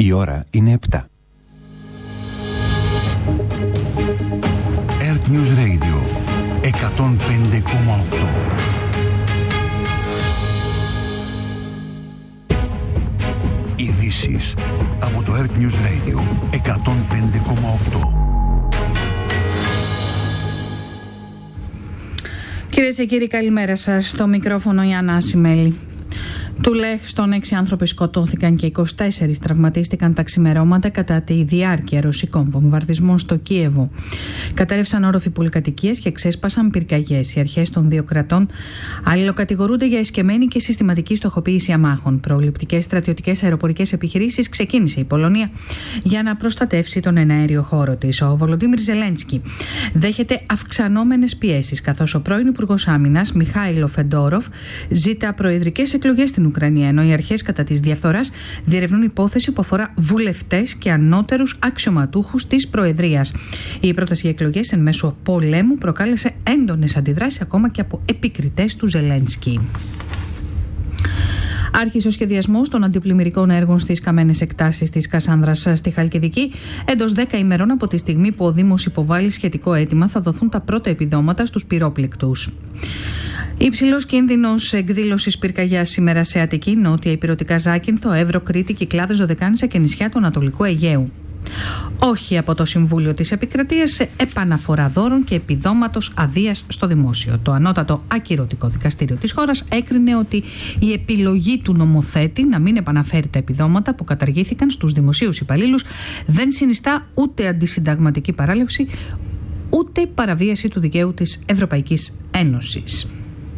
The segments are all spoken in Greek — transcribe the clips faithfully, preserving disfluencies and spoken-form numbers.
Η ώρα είναι επτά. Earth News Radio εκατόν πέντε κόμμα οκτώ. Ειδήσεις από το Earth News Radio εκατόν πέντε κόμμα οκτώ. Κυρίες και κύριοι, καλημέρα σας. Στο μικρόφωνο η Άννα Ασημέλη. Τουλάχιστον έξι άνθρωποι σκοτώθηκαν και είκοσι τέσσερις τραυματίστηκαν τα ξημερώματα κατά τη διάρκεια ρωσικών βομβαρδισμών στο Κίεβο. Κατέρευσαν όροφοι πολυκατοικίες και ξέσπασαν πυρκαγιές. Οι αρχές των δύο κρατών αλληλοκατηγορούνται για εσκεμμένη και συστηματική στοχοποίηση αμάχων. Προληπτικές στρατιωτικές αεροπορικές επιχειρήσεις ξεκίνησε η Πολωνία για να προστατεύσει τον εναέριο χώρο της. Ο Βολοντίμιρ Ζελένσκι δέχεται αυξανόμενες πιέσεις, καθώς ο πρώην Υπουργός Άμυνας Μιχάηλο Φεντόροφ ζητά προεδρικές εκλογές στην Ουκρανία, ενώ οι αρχές κατά της διαφθοράς διερευνούν υπόθεση που αφορά βουλευτές και ανώτερους αξιωματούχους της Προεδρίας. Η πρόταση για εκλογές εν μέσω πολέμου προκάλεσε έντονες αντιδράσεις ακόμα και από επικριτές του Ζελένσκι. Άρχισε ο σχεδιασμός των αντιπλημμυρικών έργων στις καμένες εκτάσεις της Κασάνδρας στη Χαλκιδική. Εντός δέκα ημερών από τη στιγμή που ο Δήμος υποβάλλει σχετικό αίτημα, θα δοθούν τα πρώτα επιδόματα στους πυρόπληκτους. Υψηλός κίνδυνος εκδήλωσης πυρκαγιάς σήμερα σε Αττική, Νότια Ηπειρωτικά Ζάκυνθο, Εύρο, Κρήτη, Κυκλάδες, Δωδεκάνησα και νησιά του Ανατολικού Αιγαίου. Όχι από το Συμβούλιο της Επικρατείας σε επαναφορά δώρων και επιδόματος αδείας στο δημόσιο. Το ανώτατο ακυρωτικό δικαστήριο της χώρας έκρινε ότι η επιλογή του νομοθέτη να μην επαναφέρει τα επιδόματα που καταργήθηκαν στους δημοσίους υπαλλήλους δεν συνιστά ούτε αντισυνταγματική παράληψη, ούτε παραβίαση του δικαίου της Ευρωπαϊκής Ένωσης.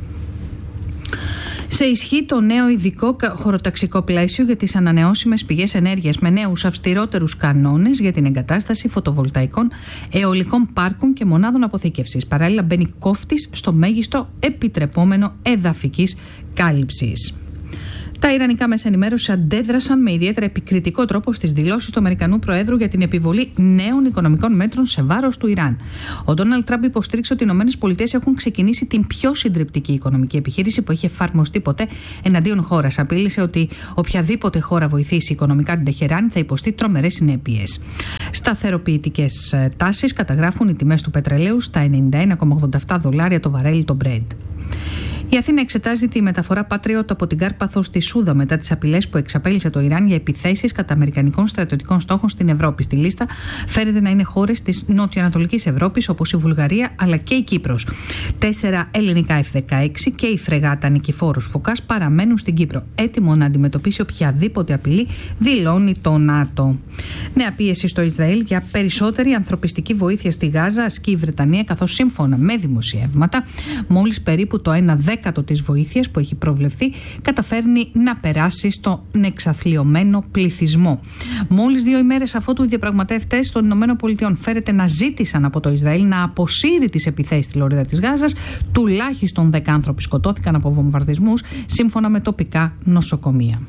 Σε ισχύ το νέο ειδικό χωροταξικό πλαίσιο για τις ανανεώσιμες πηγές ενέργειας, με νέους αυστηρότερους κανόνες για την εγκατάσταση φωτοβολταϊκών, αιωλικών πάρκων και μονάδων αποθήκευσης. Παράλληλα, μπαίνει κόφτης στο μέγιστο επιτρεπόμενο εδαφικής κάλυψης. Τα ιρανικά μέσα ενημέρωσης αντέδρασαν με ιδιαίτερα επικριτικό τρόπο στις δηλώσεις του Αμερικανού Προέδρου για την επιβολή νέων οικονομικών μέτρων σε βάρος του Ιράν. Ο Ντόναλντ Τραμπ υποστήριξε ότι οι ΗΠΑ έχουν ξεκινήσει την πιο συντριπτική οικονομική επιχείρηση που έχει εφαρμοστεί ποτέ εναντίον χώρας. Απείλησε ότι οποιαδήποτε χώρα βοηθήσει οικονομικά την Τεχεράνη θα υποστεί τρομερές συνέπειες. Σταθεροποιητικές τάσεις καταγράφουν οι τιμές του πετρελαίου στα ενενήντα ένα κόμμα ογδόντα επτά δολάρια το βαρέλι το Brent. Η Αθήνα εξετάζει τη μεταφορά Patriot από την Κάρπαθο στη Σούδα μετά τις απειλές που εξαπέλυσε το Ιράν για επιθέσεις κατά αμερικανικών στρατιωτικών στόχων στην Ευρώπη. Στη λίστα φέρεται να είναι χώρες της νοτιοανατολικής Ευρώπης όπως η Βουλγαρία αλλά και η Κύπρος. Τέσσερα ελληνικά εφ δεκαέξι και η φρεγάτα Νικηφόρος Φωκάς παραμένουν στην Κύπρο, έτοιμο να αντιμετωπίσει οποιαδήποτε απειλή, δηλώνει το ΝΑΤΟ. Νέα πίεση στο Ισραήλ για περισσότερη ανθρωπιστική βοήθεια στη Γάζα ασκεί η Βρετανία, καθώς σύμφωνα με δημοσιεύματα μόλις περίπου το ένα δέκατο της βοήθειας που έχει προβλεφθεί καταφέρνει να περάσει στον εξαθλιωμένο πληθυσμό. Μόλις δύο ημέρες αφότου οι διαπραγματευτές των ΗΠΑ φέρεται να ζήτησαν από το Ισραήλ να αποσύρει τις επιθέσεις στη λωρίδα της Γάζας, τουλάχιστον δέκα άνθρωποι σκοτώθηκαν από βομβαρδισμούς, σύμφωνα με τοπικά νοσοκομεία.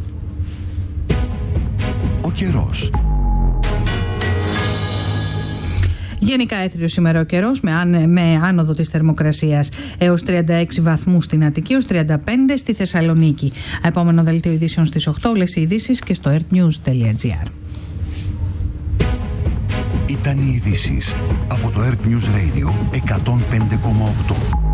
Ο καιρός. Γενικά έθριος σήμερα ο καιρός με, άν, με άνοδο της θερμοκρασίας έως τριάντα έξι βαθμούς στην Αττική, έως τριάντα πέντε στη Θεσσαλονίκη. Επόμενο δελτίο ειδήσεων στις οκτώ, όλες οι ειδήσεις και στο earthnews τελεία gr. Ήταν οι ειδήσεις από το Earth News Radio εκατόν πέντε κόμμα οκτώ.